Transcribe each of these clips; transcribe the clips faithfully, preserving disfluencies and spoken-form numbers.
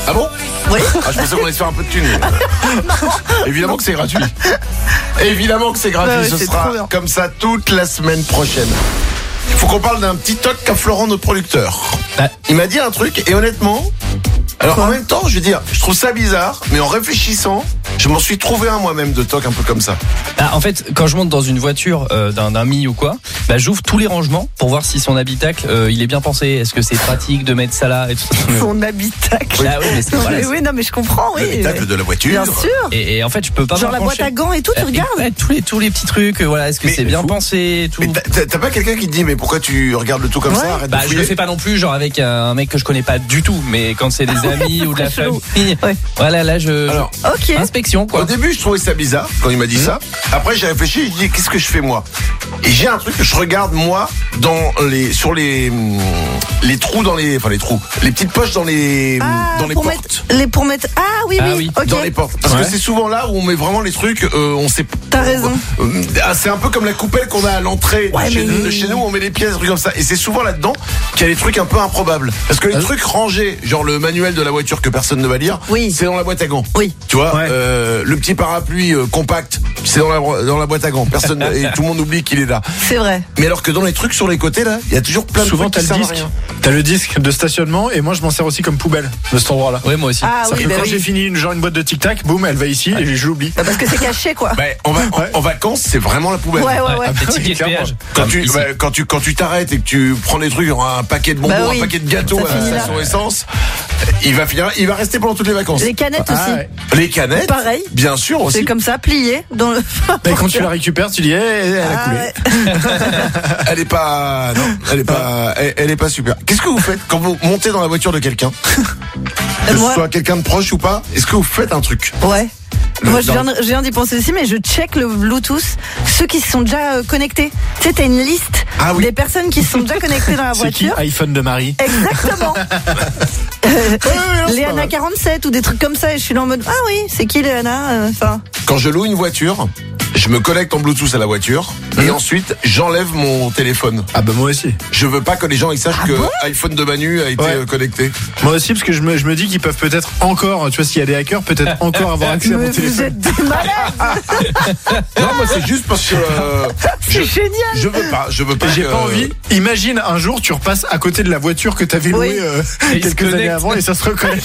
Ah bon ? Oui. Ah, je pensais qu'on allait se faire un peu de thunes. Évidemment que c'est gratuit. Évidemment que c'est gratuit. Bah ouais, Ce c'est sera trop bien. comme ça toute la semaine prochaine. Il faut qu'on parle d'un petit toc qu'a Florent, notre producteur. Bah. Il m'a dit un truc et honnêtement, alors Quoi ? en même temps, je veux dire, je trouve ça bizarre, mais en réfléchissant, je m'en suis trouvé un moi-même de toc un peu comme ça. Bah, en fait, quand je monte dans une voiture euh, d'un ami ou quoi, bah, j'ouvre tous les rangements pour voir si son habitacle euh, il est bien pensé. Est-ce que c'est pratique de mettre ça là et tout. Son habitacle. Bah oui, mais c'est Non, voilà, mais c'est- oui, non, mais je comprends, oui. L'habitacle de la voiture. Bien sûr. Et, et en fait, je peux pas Genre me la boîte pencher. à gants et tout, tu Euh, regardes. ouais, tous les tous les petits trucs. euh, Voilà, est-ce que Mais- c'est mais bien fou. pensé et tout. Mais t'as- t'as t'as pas quelqu'un qui te dit mais pourquoi tu regardes le tout comme Ouais. ça? Arrête Bah, de je fouiller. le fais pas non plus, genre avec un mec que je connais pas du tout, mais quand c'est des amis ou de la Très chelou. famille, Ouais. voilà, là je. Alors, Ok. inspection au quoi. début, je trouvais ça bizarre quand il m'a dit ça. Après, j'ai réfléchi, je dis qu'est-ce que je fais moi? Et j'ai un truc que je regarde moi dans les sur les hum, les trous dans les enfin les trous, les petites poches dans les hum, Ah, dans les pour portes. mettre, les, pour mettre. Ah oui, Ah oui. oui, Ok. Dans les portes. Parce Ouais. que c'est souvent là où on met vraiment les trucs, euh, on sait. T'as raison. Euh, ah, c'est un peu comme la coupelle qu'on a à l'entrée Ouais, de, chez mais- nous, de chez nous, on met les pièces, des trucs comme ça. Et c'est souvent là-dedans qu'il y a des trucs un peu improbables. Parce que les Ah. trucs rangés, genre le manuel de la voiture que personne ne va lire, Oui. c'est dans la boîte à gants. Oui. Tu vois, Ouais. euh, le petit parapluie euh, compact, c'est dans la, dans la boîte à gants. Personne et tout le monde oublie qu'il est là. C'est vrai. Mais alors que dans les trucs sur les côtés là, il y a toujours plein de Souvent, trucs t'as qui le servent à disque. rien. T'as le disque de stationnement et moi, je m'en sers aussi comme poubelle de cet endroit-là. Ouais, moi aussi. Ah C'est-à-dire oui, que bah quand oui. j'ai fini une, genre une boîte de tic-tac, boum, elle va ici et je l'oublie. Bah, parce que c'est caché, quoi. Bah, en, va- en- Ouais. en vacances, c'est vraiment la poubelle. Ouais, ouais, ouais. Ah, des tickets de clairement. péage. Quand Comme tu, ici. bah, quand tu quand tu t'arrêtes et que tu prends des trucs, genre un paquet de bonbons, Bah oui. un paquet de gâteaux Ça à la finit là. station essence, il va finir, il va rester pendant toutes les vacances. Les canettes Ah, aussi. ouais. Les canettes, Pareil. bien sûr aussi. C'est comme ça, plié dans le. Mais quand tu la récupères, tu dis, eh, elle a Ah, coulé. ouais. Elle est pas, non, elle est pas, elle, elle est pas super. Qu'est-ce que vous faites quand vous montez dans la voiture de quelqu'un, que ce Moi- soit quelqu'un de proche ou pas? Est-ce que vous faites un truc? Ouais. Le- Moi, je dans- viens, de- je viens d'y penser aussi, mais je check le Bluetooth, ceux qui se sont déjà euh, connectés. Tu sais, t'as une liste Ah oui. des personnes qui se sont déjà connectées dans la C'est qui voiture. iPhone de Marie. Exactement. Euh, Ouais, ouais, non, c'est pas Léana mal. quarante-sept ou des trucs comme ça, et je suis là en mode ah oui, c'est qui Léana euh, Enfin, Quand je loue une voiture, je me connecte en Bluetooth à la voiture et ensuite j'enlève mon téléphone. Ah bah moi aussi. Je veux pas que les gens ils sachent Ah que bon iPhone de Manu a été Ouais. euh, connecté. Moi aussi, parce que je me, je me dis qu'ils peuvent peut-être encore, tu vois, s'il y a des hackers, peut-être encore avoir accès à mais mon vous téléphone. êtes des malades. Non, moi c'est juste parce que euh, je, C'est génial. je veux pas, je veux pas. Et j'ai que- pas envie. Imagine un jour, tu repasses à côté de la voiture que t'avais louée Oui. euh, Et il se quelques années connecte. avant et ça se reconnecte.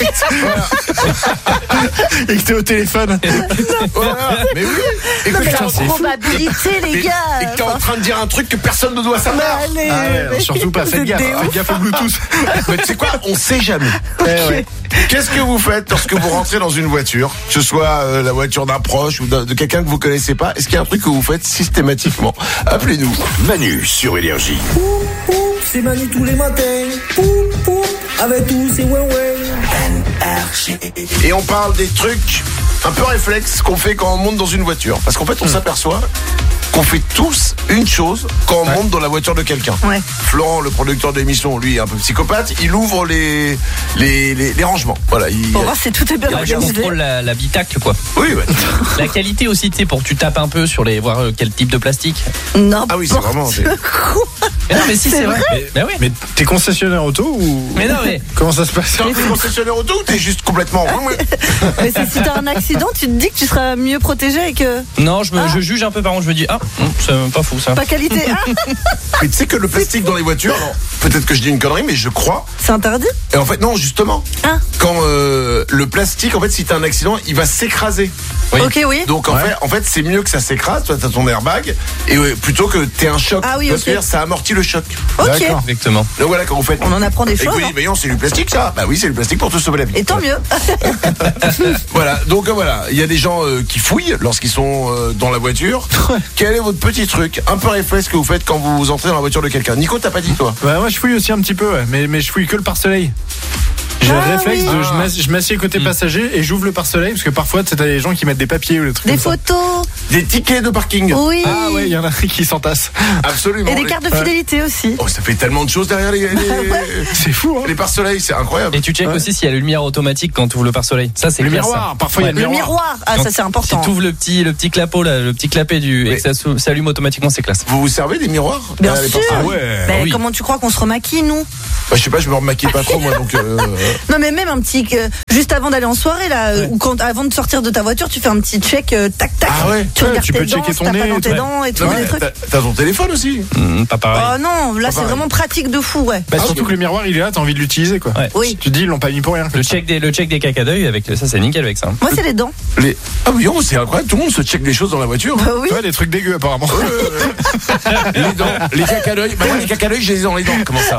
Et que t'es au téléphone. Voilà. Mais oui. Et Non, que mais t'es la en- probabilité, les et- gars. et que t'es en Enfin, train de dire un truc que personne ne doit mais savoir. allez, Ah ouais, mais surtout pas, vous faites êtes gaffe, des faites ouf. gaffe au Bluetooth. Mais tu sais quoi, on sait jamais. Eh ouais. Qu'est-ce que vous faites lorsque vous rentrez dans une voiture, que ce soit euh, la voiture d'un proche ou de, de quelqu'un que vous connaissez pas? Est-ce qu'il y a un truc que vous faites systématiquement? Appelez-nous. Manu sur Énergie. C'est Manu tous les matins. Poup, poup, avec tous ces ouais ouais. Et on parle des trucs un peu réflexes qu'on fait quand on monte dans une voiture. Parce qu'en fait, on s'aperçoit qu'on fait tous une chose quand on monte dans la voiture de quelqu'un. Ouais. Florent, le producteur de l'émission, lui, est un peu psychopathe. Il ouvre les, les, les, les rangements. Voilà. Il, Pour voir si tout est bien Là, je organisé. contrôle la- l'habitacle quoi. oui, ouais. La qualité aussi, tu sais, pour que tu tapes un peu sur les voir euh, quel type de plastique. Non. Ah oui, c'est vraiment. c'est- Mais non, mais si C'est c'est vrai. vrai Mais, mais oui. Mais t'es concessionnaire auto ou. Mais non, mais Comment ça se passe? T'es concessionnaire auto ou t'es juste complètement. Mais c'est si t'as un accident, tu te dis que tu seras mieux protégé et que non, je me Ah. je juge un peu par contre, je me dis ah, hum, c'est pas fou ça. pas qualité. Ah, Mais tu sais que le plastique dans les voitures, alors, peut-être que je dis une connerie, mais je crois. c'est interdit. Et en fait, non, justement. Ah. Quand euh, le plastique, en fait, si t'as un accident, il va s'écraser. Oui. Ok, oui. Donc en Ouais. fait, en fait, c'est mieux que ça s'écrase. Toi, t'as ton airbag et ouais, plutôt que t'aies un choc. Ah oui, Tu vois ok. ce que je veux dire, ça amortit le choc. Ok. D'accord. Exactement. Donc voilà, quand vous faites. On en apprend des Et choses. oui, hein. mais non, c'est du plastique ça. Bah oui, c'est du plastique pour te sauver la vie. Et tant mieux. Voilà, donc euh, voilà, il y a des gens euh, qui fouillent lorsqu'ils sont euh, dans la voiture. Quel est votre petit truc, un peu réflexe que vous faites quand vous entrez dans la voiture de quelqu'un? Nico, t'as pas dit toi? Bah, moi, je fouille aussi un petit peu, ouais, mais, mais je fouille que le pare-soleil. J'ai Ah le réflexe oui. de je m'ass- je m'assieds côté passager et j'ouvre le pare-soleil parce que parfois tu sais, t'as des gens qui mettent des papiers ou des trucs Des comme ça. photos. Des tickets de parking. Oui. Ah ouais, il y en a qui s'entassent. Absolument. Et des Les- cartes de fidélité aussi. Oh, ça fait tellement de choses derrière les, les, C'est fou, hein. les pare-soleils, c'est incroyable. Et tu checkes Ouais. aussi s'il y a la lumière automatique quand tu ouvres le pare-soleil. Ça c'est Le clair, miroir, ça. parfois il y a Ouais. le Le miroir. miroir. Ah, Quand- ça c'est important. Si tu ouvres le petit le petit clapot là, le petit clapet du Mais- et que ça sou- s'allume automatiquement, c'est classe. Vous vous servez des miroirs? Bien Euh, les sûr. pare-soleils Ah ouais. Mais oui. comment tu crois qu'on se remaquille, nous? Bah, je sais pas, je me remaquille pas trop moi donc. Euh, Non, mais même un petit, euh, juste avant d'aller en soirée, là, euh, Ouais. ou quand, avant de sortir de ta voiture, tu fais un petit check, euh, tac, tac. Ah ouais. Tu Ouais, regardes tu tes peux dents, checker si ton t'as nez pas et dans tout, tes ouais. dents et tout, Non, des mais trucs. t'as, t'as ton téléphone aussi. Hum, pas pareil. Oh non, là, c'est pareil. vraiment pratique de fou, ouais. Bah, Ah, surtout ok. que le miroir, il est là, t'as envie de l'utiliser, quoi. Ouais. Oui. Tu te dis, ils l'ont pas mis pour rien. Le check des, le check des caca d'œil avec ça, c'est nickel avec ça. Moi, c'est les dents. Les... Ah oui, oh, c'est incroyable. Tout le monde se check des choses dans la voiture. Bah oui. Ouais, des trucs dégueux, apparemment. Les dents, les caca d'œil. Bah moi, les caca d'œil, j'ai les dans les dents. Comment ça?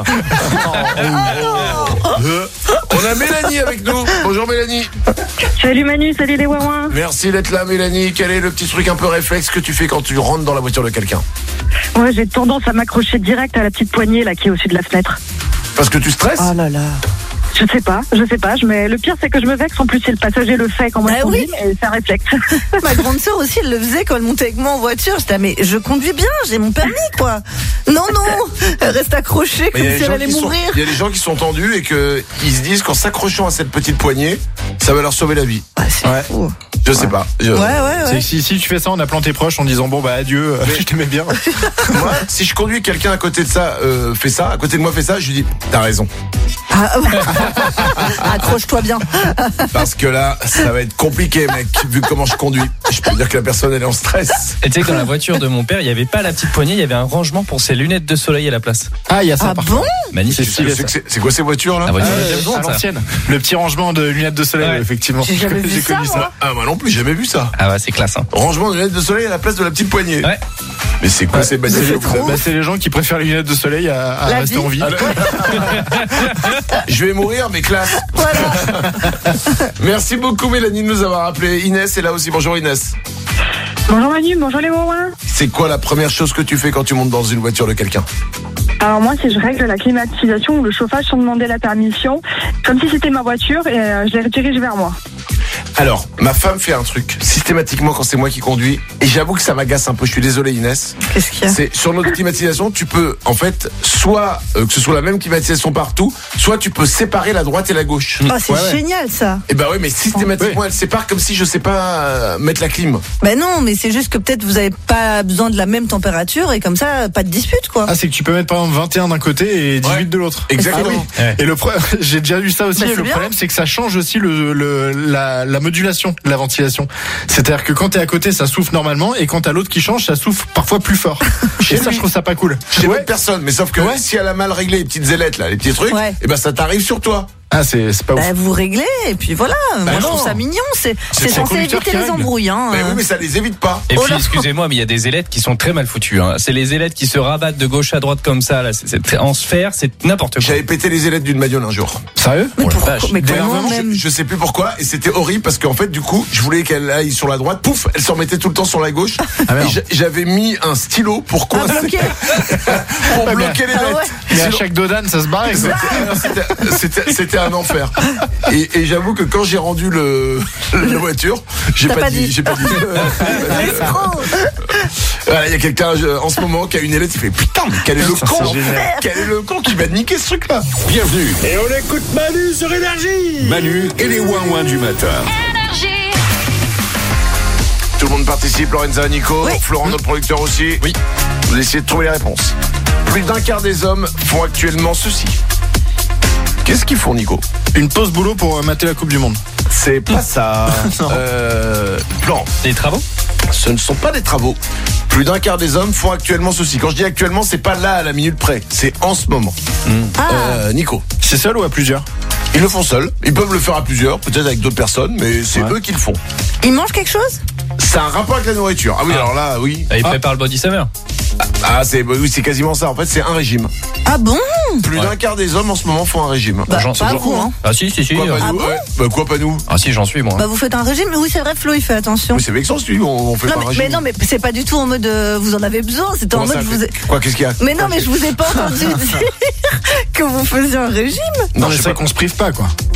Euh, On a Mélanie avec nous. Bonjour Mélanie. Salut Manu, salut les ouin. Merci d'être là Mélanie. Quel est le petit truc un peu réflexe que tu fais quand tu rentres dans la voiture de quelqu'un? Moi j'ai tendance à m'accrocher direct à la petite poignée là qui est au-dessus de la fenêtre. Parce que tu stresses? Oh là là. Je sais pas, je sais pas, je mais le pire c'est que je me vexe, en plus si le passager le fait quand moi Bah je conduis, oui. mais c'est un réflexe. Ma grande sœur aussi, elle le faisait quand elle montait avec moi en voiture. J'étais, ah, mais je conduis bien, j'ai mon permis, quoi. Non, non, elle reste accrochée Mais comme il y a si des elle gens allait qui sont- mourir. il y a des gens qui sont tendus et que ils se disent qu'en s'accrochant à cette petite poignée, ça va leur sauver la vie. Ah, c'est Ouais. fou. Je sais pas. Je- Ouais, ouais, C'est ouais. que si, si tu fais ça en appelant tes proches en disant bon bah adieu, euh, je t'aimais bien. Moi, si je conduis quelqu'un à côté de ça, euh, fait ça, à côté de moi fait ça, je lui dis t'as raison. Ah, ouais. Accroche-toi bien. Parce que là, ça va être compliqué, mec, vu comment je conduis. Je peux dire que la personne elle est en stress. Et tu sais que dans la voiture de mon père, il n'y avait pas la petite poignée, il y avait un rangement pour ses lunettes de soleil à la place. Ah, il y a ça Ah par bon? Magnifique. C'est stylé, C'est, ça. c'est- c'est quoi ces voitures là? La voiture Ah, de James Bond, à ça. l'ancienne. Le petit rangement de lunettes de soleil, Ouais. effectivement. J'ai jamais vu ça, connu moi. Ah, moi non plus, j'ai jamais vu ça. Ah ouais, c'est classe. Hein. Rangement de lunettes de soleil à la place de la petite poignée. Ouais. Mais c'est quoi Ouais, ces c'est bagnoles les, que vous avez bah, c'est les gens qui préfèrent les lunettes de soleil à, à La rester vie. en vie. Je vais mourir, mais classe. Voilà. Merci beaucoup Mélanie de nous avoir appelé. Inès est là aussi. Bonjour Inès. Bonjour Manu, bonjour les ouin. C'est quoi la première chose que tu fais quand tu montes dans une voiture de quelqu'un? Alors moi si je règle la climatisation ou le chauffage sans demander la permission, comme si c'était ma voiture et euh, je les redirige vers moi. Alors, ma femme fait un truc systématiquement quand c'est moi qui conduis, et j'avoue que ça m'agace un peu. Je suis désolé Inès. Qu'est-ce qu'il y a? C'est sur notre climatisation, tu peux en fait soit euh, que ce soit la même climatisation partout, soit tu peux séparer la droite et la gauche. Oh, c'est Ouais, ouais. génial, ça. Et bah oui, mais systématiquement elle sépare comme si je sais pas euh, mettre la clim. Ben non, mais c'est juste que peut-être vous avez pas besoin de la même température et comme ça, pas de dispute, quoi. Ah, c'est que tu peux mettre par exemple vingt et un d'un côté et dix-huit Ouais. de l'autre. Exactement. Ah oui. Et le pro- j'ai déjà vu ça aussi. Bah, et c'est le bien. problème, c'est que ça change aussi le, le la, la modulation de la ventilation. C'est-à-dire que quand t'es à côté, ça souffle normalement, et quand t'as l'autre qui change, ça souffle parfois plus fort. Chez Et ça, lui. je trouve ça pas cool. Chez Ouais. l'autre personne, mais sauf que Ouais. si elle a mal réglé les petites ailettes là, les petits trucs, Ouais. et ben ça t'arrive sur toi. Ah, c'est c'est pas ouf. Ben, vous réglez et puis voilà. Moi, je non. trouve ça mignon. C'est c'est le censé conducteur éviter qui les règle. embrouilles. Hein. Mais oui, mais ça les évite pas. Et Oh puis, là. excusez-moi, mais il y a des ailettes qui sont très mal foutues. Hein. C'est les ailettes qui se rabattent de gauche à droite comme ça. Là, c'est, c'est très- en sphère, c'est n'importe quoi. J'avais pété les ailettes d'une bagnole un jour. Sérieux? Mais Oh la pourquoi? vache. Mais comment D'énervement, même? je, je sais plus pourquoi, et c'était horrible parce qu'en fait, du coup, je voulais qu'elle aille sur la droite, pouf, elle s'en remettait tout le temps sur la gauche. Ah, merde. et j'a- j'avais mis un stylo pour Ah, coincer, bloqué. pour mais- bloquer les Ah lettres. ouais. Mais à Sinon- chaque dodane, ça se barre. C'était- C'était c'était- c'était un enfer. Et, et j'avoue que quand j'ai rendu le, la voiture, j'ai T'as pas, pas dit, dit. j'ai pas dit. Escroc. Voilà, il y a quelqu'un euh, en ce moment qui a une ailette, il fait putain, mais quel est le Ça, con, c'est génial. quel est le con qui va niquer ce truc-là? Bienvenue, Et on écoute Manu sur Énergie. Manu et les ouin-ouin du matin. Tout le monde participe, Lorenza, Nico, Oui. Florent, notre producteur aussi. Oui. Vous essayez de trouver les réponses. Plus d'un quart des hommes font actuellement ceci. Qu'est-ce qu'ils font, Nico? Une pause boulot pour euh, mater la Coupe du Monde. C'est pas ça. euh, Florent, Des travaux? ce ne sont pas des travaux. Plus d'un quart des hommes font actuellement ceci. Quand je dis actuellement, c'est pas là à la minute près, c'est en ce moment. Ah, Euh, Nico, C'est seul ou à plusieurs? ils le font seuls. Ils peuvent le faire à plusieurs, peut-être avec d'autres personnes, mais c'est Ouais. eux qui le font. il mange quelque chose? C'est un rapport avec la nourriture. Ah oui, Ah. alors là, oui. Ah, il Ah, prépare le body summer. ah, c'est oui, c'est quasiment ça. En fait, c'est un régime. Ah bon? Plus Ouais. d'un quart des hommes en ce moment font un régime. Bah, J'en- pas j'en- vous, hein. Ah si, si, si. Quoi, pas Ah nous bon ouais. Bah, quoi, pas nous? Ah si, j'en suis moi. Bah, vous faites un régime? Oui, c'est vrai, Flo, il fait attention. Oui, c'est vexant, si on, on fait Non, pas un mais, régime. mais non, mais c'est pas du tout en mode euh, vous en avez besoin, c'était en Comment mode ça, je vous ai... Quoi, qu'est-ce qu'il y a? Mais non, mais je vous ai pas entendu dire que vous faisiez un régime. Non, mais je sais c'est pas. qu'on se prive pas, quoi.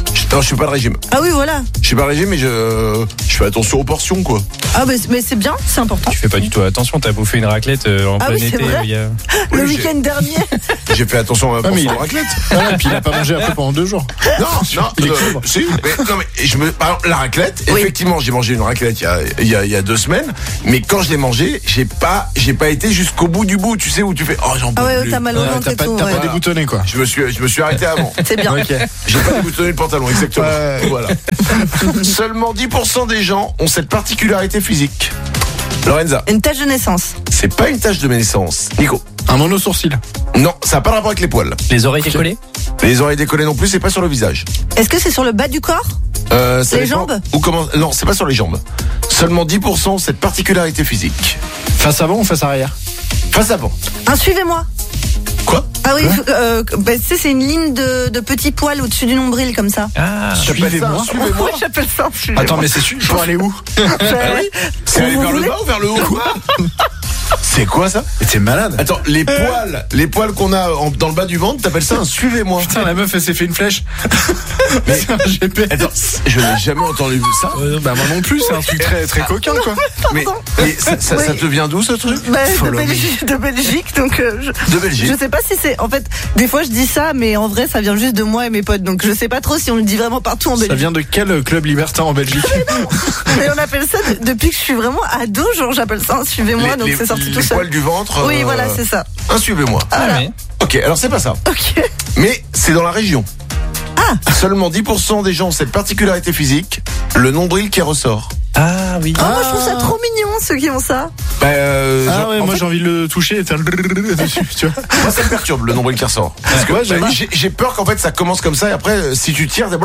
Je- Non, je fais pas de régime. Ah oui, voilà. Je fais pas de régime, mais je, je fais attention aux portions, quoi. Ah mais, mais c'est bien, c'est important. Tu fais pas du tout attention, t'as bouffé une raclette euh, en Ah plein oui, c'est été. vrai. il y a- Le Oui, j'ai- week-end dernier. J'ai fait attention à ma Ah, mais portion il- de raclette. Voilà, puis il a pas mangé après pendant deux jours. Non, non, Il est euh, sobre. si, mais, non, mais je me, par exemple, la raclette, Oui. effectivement, j'ai mangé une raclette il y a, il y a, il y a deux semaines, mais quand je l'ai mangée, j'ai pas, j'ai pas été jusqu'au bout du bout, tu sais, où tu fais, oh, j'en peux Ah ouais, plus. t'as mal au Ouais, ventre T'as et pas, tout. t'as ouais. pas déboutonné, quoi. Je me suis, je me suis arrêté avant. C'est bien. Ok. J'ai pas déboutonné le pantalon, exactement. Ouais. Voilà. Seulement dix pour cent des gens ont cette particularité physique. Lorenza, Une tache de naissance. c'est pas une tache de naissance. Nico. Un monosourcil. Non, ça n'a pas de rapport avec les poils. Les oreilles décollées. Les oreilles décollées non plus, c'est pas sur le visage. Est-ce que c'est sur le bas du corps? Euh, ça Les dépend- jambes Ou comment Non, c'est pas sur les jambes. Seulement dix pour cent ont cette particularité physique. Face avant ou face arrière? Face avant. Un suivez-moi. Quoi Ah oui, euh, bah, tu sais, c'est une ligne de, de petits poils au-dessus du nombril comme ça. Ah. T'appelles ça un Suivez-moi. Suivez-moi. Ouais, j'appelle ça un suivez-moi. Attends, mais c'est su- pour aller où? C'est aller Vous vers le voulez bas ou vers le haut C'est quoi ça Mais t'es malade. Attends, les poils, les poils qu'on a en- dans le bas du ventre, t'appelles ça un suivez-moi. Putain, la meuf, elle s'est fait une flèche. C'est un G P S. Attends, je n'ai jamais entendu ça. Euh, bah moi non plus, c'est un truc très très coquin, quoi. Mais, mais ça, ça, Oui. ça te vient d'où ce truc Bah, de, Follow me. Belgique, de Belgique, donc euh, je, De Belgique. je sais pas si c'est. En fait, des fois je dis ça, mais en vrai ça vient juste de moi et mes potes, donc je sais pas trop si on le dit vraiment partout en Ça Belgique. vient de quel club libertin en Belgique? Mais on appelle ça de- depuis que je suis vraiment ado, genre j'appelle ça un suivez-moi, Les- donc les- c'est sorti les tout seul. poils du ventre. Oui, euh, voilà, c'est ça. Un suivez-moi. Ah, mais- Ok, alors c'est pas ça. Ok. Mais c'est dans la région. Ah. Seulement dix pour cent des gens ont cette particularité physique, le nombril qui ressort. Ah oui. Oh, moi je trouve ça trop mignon ceux qui ont ça. Bah, euh, Ah genre, ouais, en moi fait, j'ai envie de le toucher et faire le dessus, tu vois. moi ça me perturbe le nombril qui ressort. Parce que Ouais, j'avoue. bah, j'ai j'ai peur qu'en fait ça commence comme ça et après euh, si tu tires, t'as-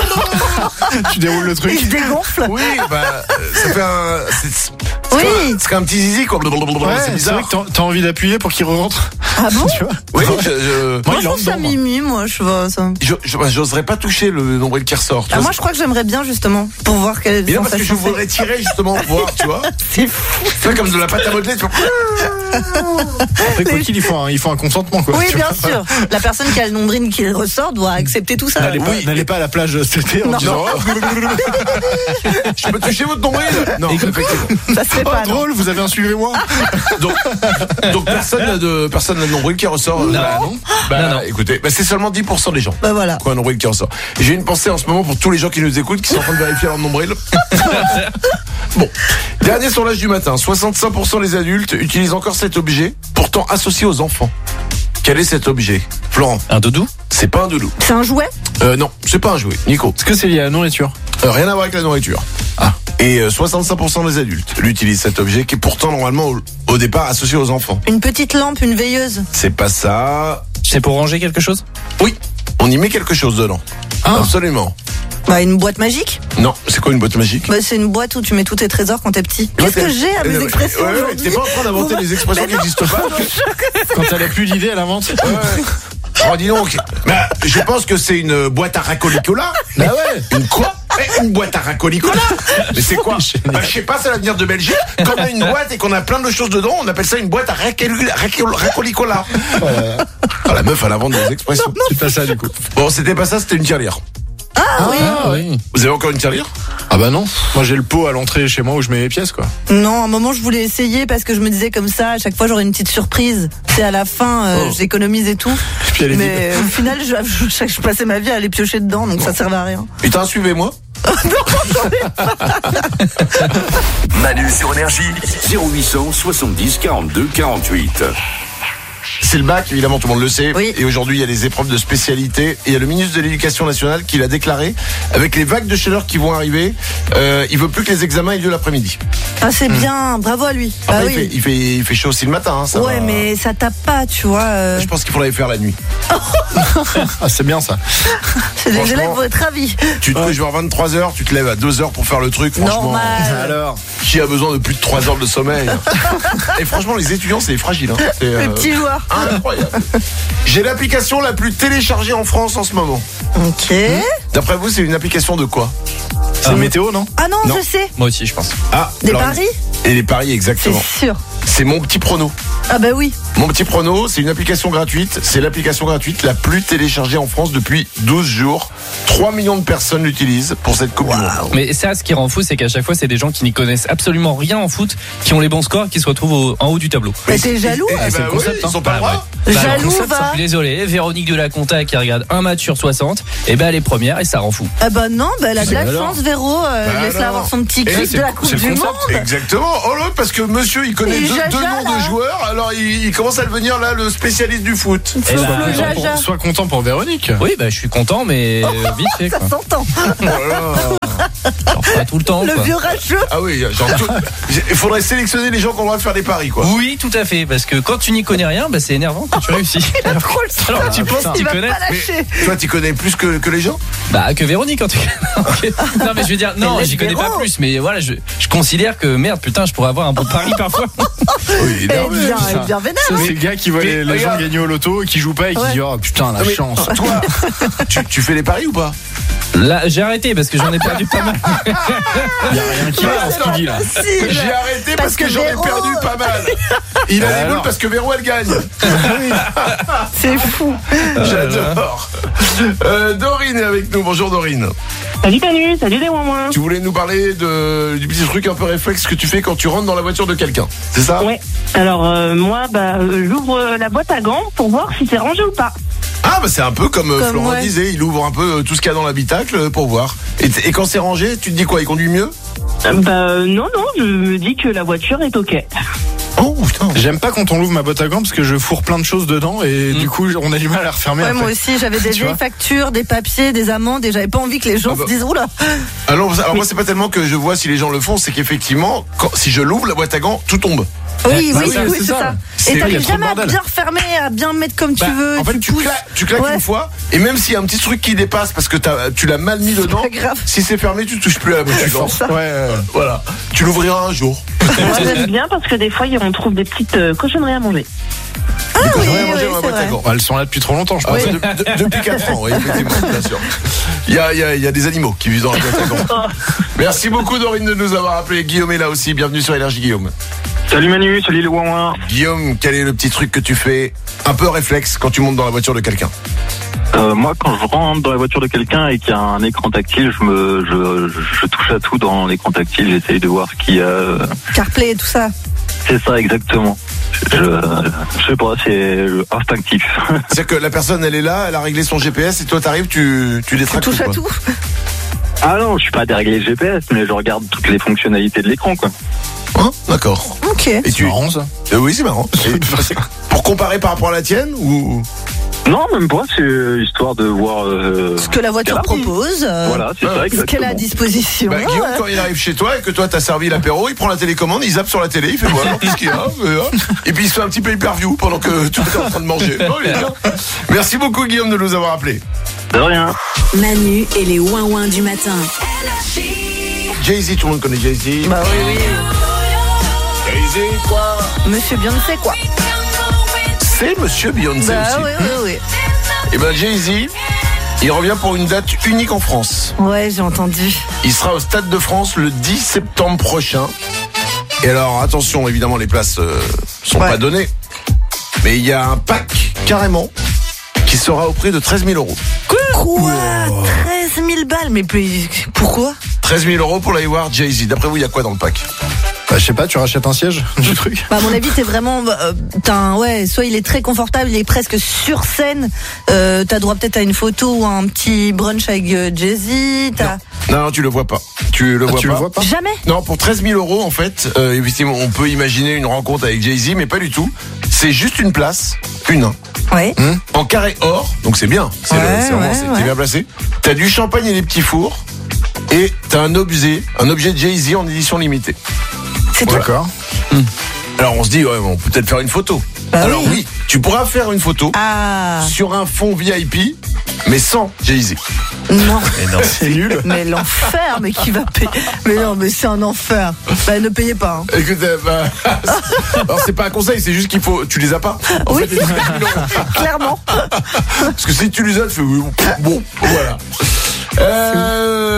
Tu déroules le Il truc. se dégonfle. oui, bah euh, ça fait un, c'est c'est Oui. comme un- c'est comme un petit zizi quoi. Ouais, c'est c'est bizarre. vrai que t'as- t'as envie d'appuyer pour qu'il rentre. Ah bon? Tu vois. Oui, je, je, Moi, Moi il je est en trouve ça dedans, moi. mimi, moi je vois ça. je- je- bah, j'oserais pas toucher le nombril qui ressort. tu Ah, vois, moi c'est- je crois que j'aimerais bien justement pour voir quelle Mais non, parce que je sensation voudrais tirer justement pour voir, tu vois. c'est. C'est fou. C'est comme de la pâte à modeler. Tu vois. Après, quoi qu'il, il faut un, il faut un consentement, quoi. Oui, Tu bien vois. sûr. La personne qui a le nombril qui ressort doit accepter tout ça. N'allez pas, Oui. n'allez pas à la plage cet été en Non. disant oh, Je peux toucher votre nombril Non, effectivement. Ça se fait oh, pas. non. drôle, vous avez un suivez-moi. Donc, donc personne n'a de personne n'a de nombril qui ressort. Non. Bah, non. Bah, Non, non. écoutez, bah, c'est seulement dix pour cent des gens. Bah voilà. Quoi, un nombril qui ressort. J'ai une pensée en ce moment pour tous les gens qui nous écoutent, qui sont en train de vérifier leur nombril. Bon, dernier sondage du matin. soixante-cinq pour cent des adultes utilisent encore cet objet, pourtant associé aux enfants. Quel est cet objet, Florent? Un doudou. C'est pas un doudou. C'est un jouet? Euh, non, c'est pas un jouet. Nico? Est-ce que c'est lié à la nourriture? Euh, rien à voir avec la nourriture. Ah. Et euh, soixante-cinq pour cent des adultes l'utilisent cet objet qui est pourtant normalement au, au départ associé aux enfants. Une petite lampe, une veilleuse. C'est pas ça. C'est pour ranger quelque chose. Oui, on y met quelque chose dedans. Ah. Absolument. Bah une boîte magique. Non, c'est quoi une boîte magique? Bah c'est une boîte où tu mets tous tes trésors quand t'es petit. Qu'est-ce Ouais, que t'es- j'ai à mes Ouais, expressions ouais, ouais, aujourd'hui? T'es pas en train d'inventer Vous- des expressions Mais qui non. n'existent pas. Quand elle a plus d'idées, elle invente. Ouais. Oh, dis donc. Bah, je pense que c'est une boîte à racolicola. Bah ouais. Une quoi? Eh, Une boîte à racolicola. Mais c'est quoi? Bah, je sais pas, ça va venir de Belgique. Quand on a une boîte et qu'on a plein de choses dedans, on appelle ça une boîte à racol- racol- racolicola. Ah, la meuf, elle invente des expressions. C'est pas ça du coup. Bon, c'était pas ça, c'était une tirelire. Ah oui. Ah oui. Vous avez encore une tirelire? Ah bah non. Moi j'ai le pot à l'entrée chez moi où je mets les pièces, quoi. Non, à un moment je voulais essayer parce que je me disais comme ça, à chaque fois j'aurais une petite surprise. C'est à la fin, euh, Oh. j'économise et tout. Et puis elle est vide. Mais au final, je, je, je passais ma vie à aller piocher dedans, donc ça servait à rien. Et t'as un suivez-moi? Manu sur Énergie, zéro huit cent soixante-dix quarante-deux quarante-huit. C'est le bac, évidemment, tout le monde le sait. Oui. Et aujourd'hui, il y a les épreuves de spécialité. Et il y a le ministre de l'Éducation nationale qui l'a déclaré. Avec les vagues de chaleur qui vont arriver, euh, il veut plus que les examens aient lieu l'après-midi. Ah c'est bien, bravo à lui. Après, Bah il, fait, oui. il, fait, il fait chaud aussi le matin. Hein, ça Ouais, va. mais ça tape pas, tu vois. euh, Je pense qu'il faudrait les faire la nuit. Ah c'est bien ça. C'est des franchement- élèves votre avis. Tu te couches vers vingt-trois heures, tu te lèves à deux heures pour faire le truc. Franchement, Normal. Alors. qui a besoin de plus de trois heures de sommeil? Et franchement, les étudiants, c'est fragile. Hein. C'est, Le euh, petit joueur. incroyable. J'ai l'application la plus téléchargée en France en ce moment. Ok. D'après vous, c'est une application de quoi? C'est météo, non? Ah non, Non. je sais. Moi aussi, je pense. Ah, Des alors, paris? Et les paris, C'est exactement. sûr. C'est mon petit prono. Ah bah oui. Mon petit prono, c'est une application gratuite. C'est l'application gratuite la plus téléchargée en France depuis douze jours. trois millions de personnes l'utilisent pour cette Coupe du Monde. Mais ça, ce qui rend fou, c'est qu'à chaque fois, c'est des gens qui n'y connaissent absolument rien en foot, qui ont les bons scores, qui se retrouvent au- en haut du tableau. Mais t'es jaloux Et, hein. et c'est bah le oui, concept, ils hein. sont pas Bah, droits. ouais. Bah, le Jaloux, concept, va. Je suis désolé, Véronique de la Conta qui regarde un match sur soixante, et ben elle est première et ça rend fou. Ah bah non, bah elle a de la alors. chance, Véro. euh, Bah Laisse-la alors. avoir son petit Et clip c'est- de la Coupe c'est le du concept. Monde. Exactement. Oh là, parce que monsieur, il connaît Et deux, Jaja, deux noms là. de joueurs, alors il, il commence à devenir là le spécialiste du foot. Eh Flo, bah, Flo, content Jaja. Sois content pour Véronique. Oui, bah je suis content, mais euh, vite fait, Ça quoi. s'entend. Oh là là. J'en fais pas tout le temps, Le quoi. vieux rageux. Ah oui, genre, tout- il faudrait sélectionner les gens qui ont le droit de faire des paris, quoi. Oui, tout à fait, parce que quand tu n'y connais rien, bah c'est énervant quand tu réussis. Alors, Trop le seum. alors, tu penses Il t'y va connaître? pas lâcher. Toi, tu connais plus que, que les gens? Bah que Véronique en tout cas. Non mais je veux dire, non, Mais j'y connais Véro. pas plus, mais voilà, je, je considère que merde, putain, je pourrais avoir un bon pari parfois. Oui, Eh bien, eh bien vénère. Ça, c'est le gars qui voit mais les, les gens regarde. gagner au loto et qui joue pas et qui Ouais. dit oh putain la mais- chance. Toi, tu, tu fais les paris ou pas? Là, j'ai arrêté parce que j'en ai perdu pas mal. Il y a rien qui va dans ce qu'il dit là. Facile. J'ai arrêté parce, Parce que, que j'en ai Véro. perdu pas mal. Il a Bah des boules alors. parce que Véro, elle gagne. C'est fou. J'adore. Euh, Dorine est avec nous. Bonjour Dorine. Salut Manu, salut les moins. Tu voulais nous parler de, du petit truc un peu réflexe que tu fais quand tu rentres dans la voiture de quelqu'un. C'est ça? Ouais. Alors euh, moi, bah, euh, j'ouvre euh, la boîte à gants pour voir si c'est rangé ou pas. Ah bah c'est un peu comme, euh, Comme, Florent ouais. disait, il ouvre un peu euh, tout ce qu'il y a dans l'habitacle euh, pour voir. Et, t- et quand c'est rangé, tu te dis quoi? Il conduit mieux? Euh, bah euh, non, non, je me dis que la voiture est ok. Oh putain. J'aime pas quand on ouvre ma boîte à gants parce que je fourre plein de choses dedans et du coup on a du mal à la refermer. Ouais, après. moi aussi, j'avais des Tu vieilles vois factures, des papiers, des amendes et j'avais pas envie que les gens Ah bah. se disent oula. Alors, alors moi c'est pas tellement que je vois si les gens le font, c'est qu'effectivement, quand, si je l'ouvre la boîte à gants, tout tombe. Oui, bah oui, oui, oui, c'est c'est ça. ça. C'est- Et il y a t'arrives trop de jamais à bordel. bien refermer, à bien mettre comme tu Bah, veux. en fait, tu pousses. claques, tu claques Ouais. une fois, et même s'il y a un petit truc qui dépasse parce que t'as- tu l'as mal mis dedans, pas grave. si c'est fermé, tu touches plus à la boîte à gants. Ouais, ouais. Voilà. Tu l'ouvriras un jour. Moi j'aime bien parce que des fois on trouve des petites euh, cochonneries à manger. Ah oui, Rien oui, manger dans la c'est boîte à vrai. gants. Elles sont là depuis trop longtemps je Ah, pense. ouais, de- de- depuis quatre ans, oui, effectivement, bien sûr. Il y a, il y a- il y a des animaux qui vivent dans la boîte à gants. Merci beaucoup Dorine de nous avoir appelé. Guillaume est là aussi. Bienvenue sur Énergie Guillaume. Salut Manu, salut les ouin. Guillaume, quel est le petit truc que tu fais un peu réflexe quand tu montes dans la voiture de quelqu'un? Euh, moi, quand je rentre dans la voiture de quelqu'un et qu'il y a un écran tactile, je me, je, je touche à tout dans l'écran tactile. J'essaye de voir ce qu'il y a. euh, CarPlay et tout ça. C'est ça exactement. Je, je sais pas, c'est instinctif. C'est-à-dire que la personne, elle est là, elle a réglé son G P S et toi, t'arrives, tu, tu Tu détraques touches à quoi. tout. Ah non, je suis pas à dérégler le G P S, mais je regarde toutes les fonctionnalités de l'écran, quoi. Hein, d'accord. Ok. Et C'est tu, marrant ça. Euh, oui, c'est marrant. Et c'est pour comparer par rapport à la tienne ou? Non, même pas. C'est histoire de voir. Euh, Ce que la voiture qu'elle a. propose. euh, Voilà, c'est ça Ce qu'elle a à exactement. disposition. Bah, Guillaume, euh, quand il arrive chez toi et que toi t'as servi l'apéro, il prend la télécommande, il zappe sur la télé, il fait voilà, qu'est-ce qu'il y a, euh, hein. Et puis il se fait un petit pay-per-view pendant que tu es en train de manger. Oh, il est bien. Merci beaucoup Guillaume de nous avoir appelés. De rien. Manu et les ouin-ouin du matin. Jay-Z, tout le monde connaît Jay-Z. Bah oui, oui. Jay-Z, quoi? Monsieur Beyoncé, quoi. C'est Monsieur Beyoncé Bah aussi. oui, oui, oui. Et ben Jay-Z, il revient pour une date unique en France. Ouais, j'ai entendu. Il sera au Stade de France le dix septembre prochain. Et alors, attention, évidemment, les places euh, sont Ouais. pas données. Mais il y a un pack, carrément, qui sera au prix de treize mille euros. Quoi treize mille balles, mais puis, pourquoi? treize mille euros pour aller voir Jay-Z. D'après vous, il y a quoi dans le pack? Bah, je sais pas, tu rachètes un siège du truc. Bah, à mon avis, t'es vraiment, euh, t'as un- ouais, soit il est très confortable, il est presque sur scène. Euh, t'as droit peut-être à une photo ou à un petit brunch avec euh, Jay-Z. T'as Non, non, tu le vois pas. Tu le Ah, vois tu pas. le vois pas. jamais. Non, pour treize mille euros, en fait, euh, effectivement, on peut imaginer une rencontre avec Jay-Z, mais pas du tout. C'est juste une place, une, hein, Ouais. en carré or, donc c'est bien. C'est le- Ouais, c'est vraiment, ouais, c'est- t'es ouais. bien placé. T'as du champagne et des petits fours, et t'as un objet, un objet de Jay-Z en édition limitée. C'est tout. D'accord. Alors on se dit, ouais, on peut peut-être faire une photo. Bah Alors oui. oui, tu pourras faire une photo Ah, sur un fond V I P, mais sans Jay-Z. non. C'est nul. Mais l'enfer, mais qui va payer? Mais non, mais c'est un enfer. Bah, ne payez pas. Hein. Écoute, euh, bah, alors c'est pas un conseil, c'est juste qu'il faut, tu les as pas. En Oui. fait, les treize mille euros. Clairement. Parce que si tu les as, tu fais oui, bon, bon, voilà. Euh,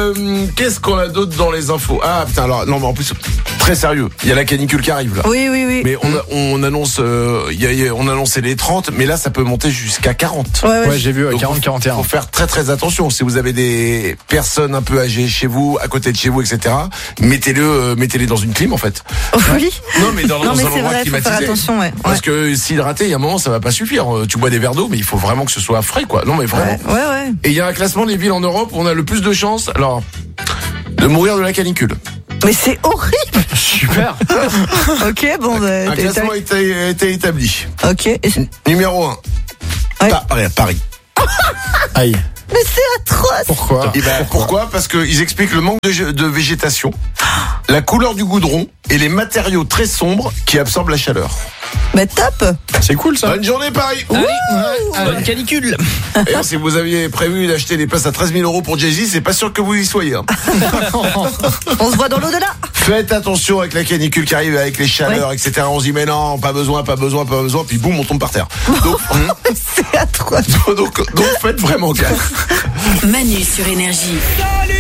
qu'est-ce qu'on a d'autre dans les infos? Ah putain, alors non mais en plus très sérieux, il y a la canicule qui arrive là. Oui, oui, oui. Mais on, a, on annonce, euh, y a, y a, on annonçait les trente, mais là ça peut monter jusqu'à quarante. Ouais, ouais. Ouais, j'ai vu Donc, quarante quarante et un. Faut faire très très attention. Si vous avez des personnes un peu âgées chez vous, à côté de chez vous, et cetera, mettez-le, euh, mettez-les dans une clim en fait. Oui. Non mais dans, Non, dans mais un c'est endroit vrai, faut climatisé. faire attention, ouais. Parce Ouais. que s'il raté, il y a un moment, ça va pas suffire. Euh, Tu bois des verres d'eau, mais il faut vraiment que ce soit frais, quoi. Non mais vraiment. Ouais, ouais, ouais. Et il y a un classement des villes en Europe où on a le plus de chances, alors, de mourir de la canicule. Mais c'est horrible. Super. Ok, bon, bah, Un t'es- classement a été, a été établi. t'as- Ok. Et c'est- Numéro un. Ouais. Paris. Aïe. Mais c'est atroce. Pourquoi? Et ben, pourquoi? Parce qu'ils expliquent le manque de, de végétation, la couleur du goudron et les matériaux très sombres qui absorbent la chaleur. Bah top. C'est cool ça. Bonne journée Paris. Allez, bonne canicule. D'ailleurs, si vous aviez prévu d'acheter des places à treize mille euros pour Jay-Z, c'est pas sûr que vous y soyez. Hein. On se voit dans l'au-delà. Faites attention avec la canicule qui arrive, avec les chaleurs, Ouais. et cetera. On se dit mais non, pas besoin, pas besoin, pas besoin, puis boum, on tombe par terre. Donc, C'est atroce. donc, donc faites vraiment gaffe. Manu sur Énergie.